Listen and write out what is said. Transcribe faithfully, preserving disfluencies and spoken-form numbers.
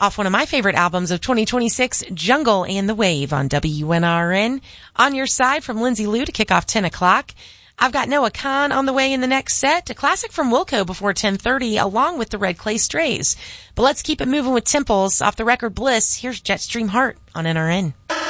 off one of my favorite albums of twenty twenty-six, Jungle and the Wave on W N R N. On Your Side from Lindsay Lou to kick off ten o'clock. I've got Noah Khan on the way in the next set, a classic from Wilco before ten thirty, along with the Red Clay Strays. But let's keep it moving with Temples. Off the record Bliss, here's Jetstream Heart on N R N.